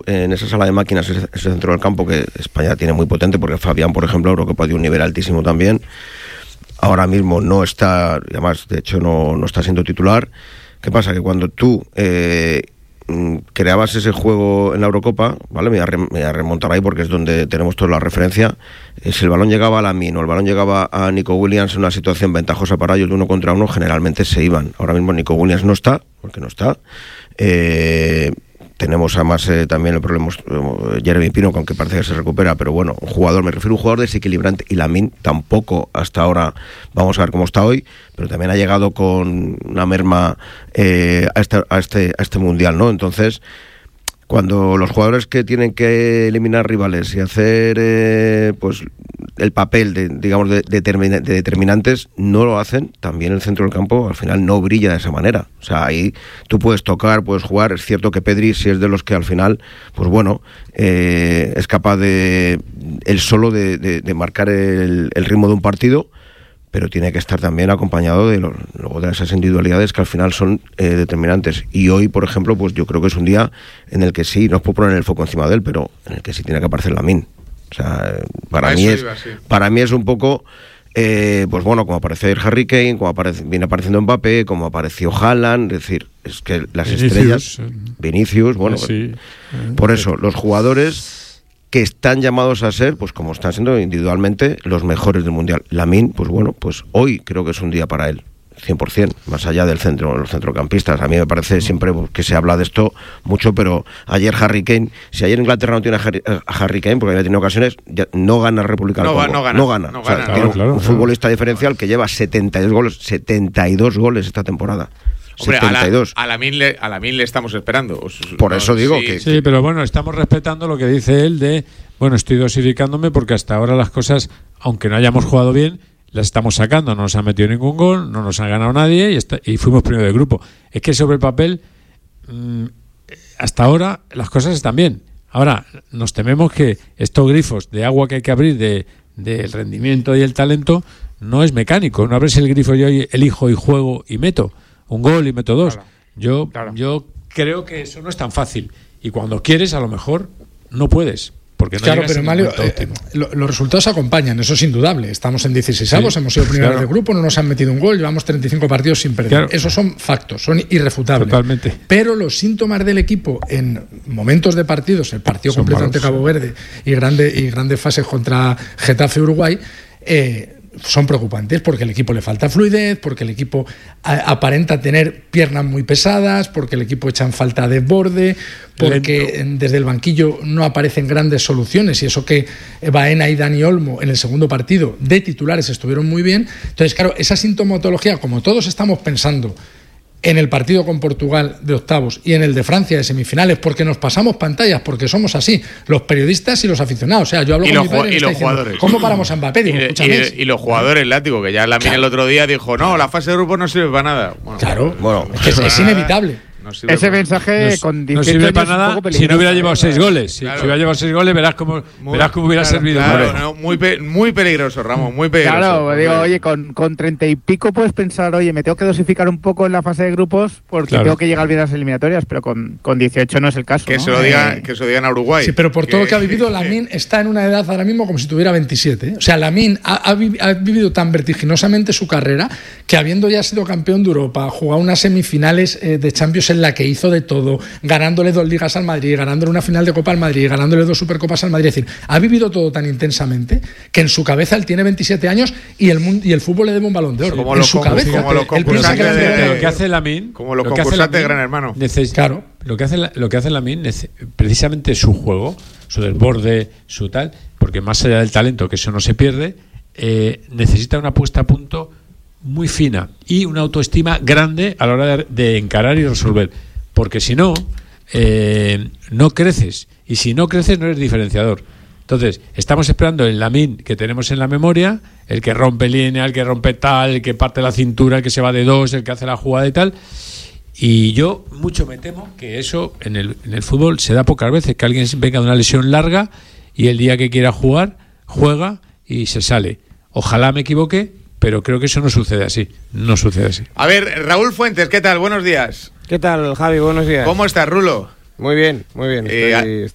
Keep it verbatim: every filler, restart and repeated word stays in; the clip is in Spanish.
en esa sala de máquinas, ese, ese centro del campo que España tiene muy potente, porque Fabián, por ejemplo, Eurocopa dio un nivel altísimo también. Ahora mismo no está, además, de hecho, no, no está siendo titular. ¿Qué pasa? Que cuando tú eh, creabas ese juego en la Eurocopa, ¿vale? Me voy, a re, me voy a remontar ahí porque es donde tenemos toda la referencia. Eh, si el balón llegaba a Lamine o el balón llegaba a Nico Williams en una situación ventajosa para ellos de uno contra uno, generalmente se iban. Ahora mismo Nico Williams no está, porque no está. Eh, tenemos además eh, también el problema eh, Jeremy Pino, que aunque parece que se recupera, pero bueno, un jugador, me refiero a un jugador desequilibrante, y Lamine tampoco hasta ahora, vamos a ver cómo está hoy, pero también ha llegado con una merma eh, a, este, a, este, a este mundial, ¿no? Entonces, cuando los jugadores que tienen que eliminar rivales y hacer eh, pues el papel de, digamos de, de, termina, de determinantes no lo hacen, también el centro del campo al final no brilla de esa manera. O sea, ahí tú puedes tocar, puedes jugar. Es cierto que Pedri sí es de los que al final, pues bueno, eh, es capaz de él solo de, de, de marcar el, el ritmo de un partido, pero tiene que estar también acompañado de, lo, luego de esas individualidades que al final son eh, determinantes. Y hoy, por ejemplo, pues yo creo que es un día en el que sí, no os puedo poner el foco encima de él, pero en el que sí tiene que aparecer Lamine. O sea, para mí es iba, sí. para mí es un poco, eh, pues bueno, como aparece Harry Kane, como aparece, viene apareciendo Mbappé, como apareció Haaland, es decir, es que las Vinicius, estrellas, Vinicius, bueno, sí. por eso, los jugadores que están llamados a ser, pues como están siendo individualmente, los mejores del Mundial. Lamine, pues bueno, pues hoy creo que es un día para él, cien por ciento, más allá del centro, los centrocampistas. A mí me parece siempre que se habla de esto mucho, pero ayer Harry Kane, si ayer Inglaterra no tiene a Harry, a Harry Kane, porque había tenido ocasiones, ya no gana República del Congo. No, no gana. No gana. No o sea, gana. Claro, claro, un claro. futbolista diferencial que lleva setenta y dos goles, setenta y dos goles esta temporada. Hombre, setenta y dos. A Lamine le, a Lamine le estamos esperando. Por eso no, digo sí, que... Sí, pero bueno, estamos respetando lo que dice él de, bueno, estoy dosificándome porque hasta ahora las cosas, aunque no hayamos jugado bien, las estamos sacando. No nos han metido ningún gol, no nos ha ganado nadie y, está, y fuimos primero del grupo. Es que sobre el papel, mmm, hasta ahora las cosas están bien. Ahora, nos tememos que estos grifos de agua que hay que abrir de del rendimiento y el talento no es mecánico. No abres el grifo, yo elijo y juego y meto un gol y meto dos. Claro, yo, claro. yo creo que eso no es tan fácil. Y cuando quieres, a lo mejor no puedes. Porque no claro, pero Mario, eh, lo, los resultados acompañan, eso es indudable. Estamos en dieciseisavos, sí, hemos sido primeros claro. de grupo, no nos han metido un gol, llevamos treinta y cinco partidos sin perder. Claro. Esos son factos, son irrefutables. Totalmente. Pero los síntomas del equipo en momentos de partidos, el partido son completo malos. Ante Cabo Verde y grande y grandes fases contra Getafe Uruguay, eh, son preocupantes porque el equipo le falta fluidez, porque el equipo a, aparenta tener piernas muy pesadas, porque el equipo echa en falta desborde, porque Lento. desde el banquillo no aparecen grandes soluciones, y eso que Baena y Dani Olmo en el segundo partido de titulares estuvieron muy bien. Entonces, claro, esa sintomatología, como todos estamos pensando en el partido con Portugal de octavos y en el de Francia de semifinales, porque nos pasamos pantallas, porque somos así, los periodistas y los aficionados. O sea, yo hablo y con los, mi padre y, y me los está diciendo, jugadores. ¿cómo paramos a Mbappé? Digo, y, y, y los jugadores, látigo, que ya Lamine claro. el otro día dijo, no, la fase de grupo no sirve para nada. Bueno, claro, bueno, es, es inevitable. No Ese mensaje no, con no sirve para nada si no hubiera llevado seis goles. Si, claro. si hubiera llevado seis goles, verás cómo, muy, verás cómo hubiera claro, servido. Claro, no, muy, pe muy peligroso, Ramón, muy peligroso. Claro, digo, oye, con, con treinta y pico puedes pensar, oye, me tengo que dosificar un poco en la fase de grupos porque claro. tengo que llegar bien a las eliminatorias, pero con, con dieciocho no es el caso. Que, ¿no? se, lo diga, eh, que se lo digan a Uruguay. Sí, pero por que, todo lo que ha vivido, Lamine está en una edad ahora mismo como si tuviera veintisiete. ¿eh? O sea, Lamine ha, ha, vi ha vivido tan vertiginosamente su carrera que, habiendo ya sido campeón de Europa, jugado unas semifinales eh, de Champions en la que hizo de todo, ganando ganándole dos ligas al Madrid, ganándole una final de Copa al Madrid, ganándole dos Supercopas al Madrid. Es decir, ha vivido todo tan intensamente que en su cabeza él tiene veintisiete años y el, y el fútbol le debe un Balón de Oro. Como en los su cabeza. Como los él piensa que de, de, lo que hace Lamine, como los lo concursantes de Gran Hermano. Neces claro. Lo que hace lo que hace Lamine, precisamente su juego, su desborde, su tal, porque más allá del talento, que eso no se pierde, eh, necesita una puesta a punto muy fina y una autoestima grande a la hora de, de encarar y resolver, porque si no eh, no creces, y si no creces no eres diferenciador. Entonces estamos esperando el Lamine que tenemos en la memoria, el que rompe línea, el que rompe tal, el que parte la cintura, el que se va de dos, el que hace la jugada y tal. Y yo mucho me temo que eso en el, en el fútbol se da pocas veces, que alguien venga de una lesión larga y el día que quiera jugar juega y se sale. Ojalá me equivoque, pero creo que eso no sucede así. No sucede así. A ver, Raúl Fuentes, ¿qué tal? Buenos días. ¿Qué tal, Javi? Buenos días. ¿Cómo estás, Rulo? Muy bien, muy bien. Estoy, eh, estoy